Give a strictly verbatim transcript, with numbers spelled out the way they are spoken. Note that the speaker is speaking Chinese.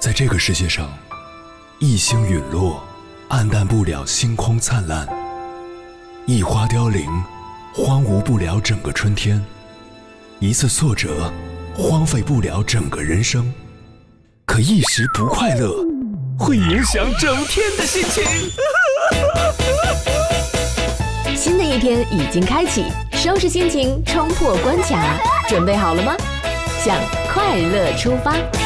在这个世界上，一星陨落，暗淡不了星空灿烂；一花凋零，荒芜不了整个春天；一次挫折，荒废不了整个人生。可一时不快乐，会影响整天的心情。 新的一天已经开启，收拾心情，冲破关卡，准备好了吗？向快乐出发。